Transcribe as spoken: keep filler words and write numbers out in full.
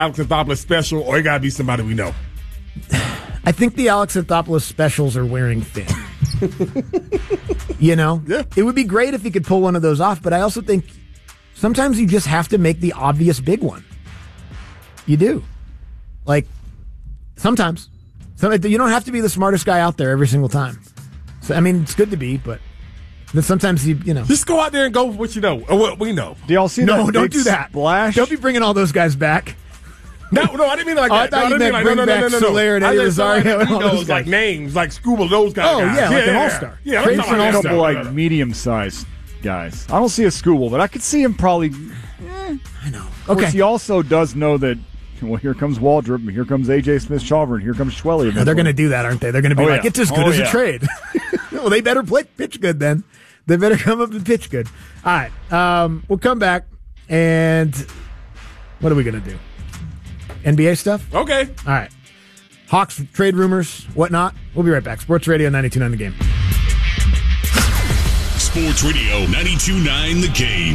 Alex Anthopoulos special, or it got to be somebody we know? I think the Alex Anthopoulos specials are wearing thin. You know? Yeah. It would be great if he could pull one of those off, but I also think sometimes you just have to make the obvious big one. You do. Like, sometimes. So you don't have to be the smartest guy out there every single time. So I mean, it's good to be, but then sometimes you, you know. Just go out there and go with what you know, or what we know. Do y'all see no, that don't big do that. splash? Don't be bringing all those guys back. No, no, I didn't mean like Oh, that. I thought no, you I meant didn't bring mean like, no, no, back no, no, no. Soler and I just Rosario thought and all like, those those like guys. names, like Scuba, those kind Oh, of guys. yeah, like an all-star. Yeah, I'm Trade talking for a about couple that like stuff. medium-sized guys. I don't see a Skubal, but I could see him probably. Eh. I know. Of course, Okay. he also does know that. Well, here comes Waldrop, and here comes A J Smith-Shawver, and here comes Schwelly. Well, they're going to do that, aren't they? They're going to be Oh, like, yeah. it's as good Oh, as yeah. a trade. Well, they better play pitch good then. They better come up and pitch good. All right. Um, we'll come back, and what are we going to do? N B A stuff? Okay. All right. Hawks trade rumors, whatnot. We'll be right back. Sports Radio ninety-two point nine The Game. Sports Radio ninety-two point nine The Game.